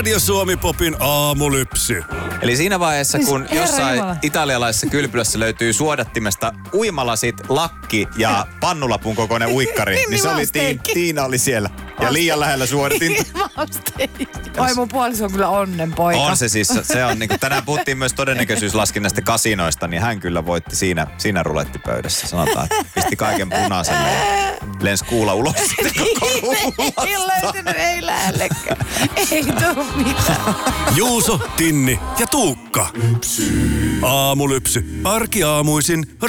Radio Suomi Popin aamulypsy. Eli siinä vaiheessa, kun Herra jossain Jumala. italialaisessa kylpylässä löytyy suodattimesta uimalasit, lakki ja pannulapun kokoinen uikkari, niin se oli Mausteikki. Tiina oli siellä. Ja liian lähellä suodatin. Oi, mun puoliso on kyllä onnenpoika. On se siis, se on niinku, tänään puhuttiin myös todennäköisyyslaskinnasta kasinoista, niin hän kyllä voitti siinä rulettipöydässä. Sanotaan, että pisti kaiken punaiselle ja lensi kuula ulos koko rullasta. Ei löytynyt, ei lähellekään. Ei tuu mitään. Juuso, Tinni ja Tuukka. Aamulypsy. Arkiaamuisin